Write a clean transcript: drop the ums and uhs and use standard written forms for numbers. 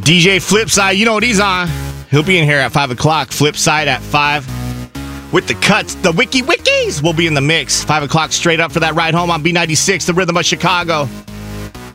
DJ Flipside, you know what he's on. He'll be in here at 5 o'clock. Flipside at 5. With the cuts, the wikis will be in the mix. 5 o'clock straight up for that ride home on B96, the rhythm of Chicago.